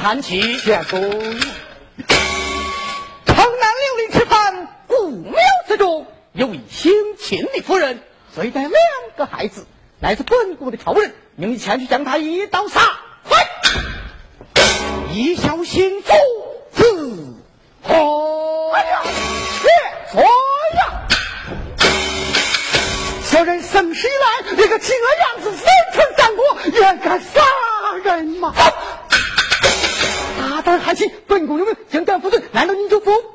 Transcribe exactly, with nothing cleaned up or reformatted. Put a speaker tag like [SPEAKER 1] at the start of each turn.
[SPEAKER 1] 看齐。
[SPEAKER 2] 县主，城南六里池畔古庙之中，有一姓秦的夫人，随带两个孩子，来自本国的仇人，命你前去将他一刀杀。快！一小心父子，哎呀，别说呀！小人生时以来，那个企鹅样子，三寸三国，也敢杀人吗？大胆汉气，本宫有命，将敢负罪，难道你就服？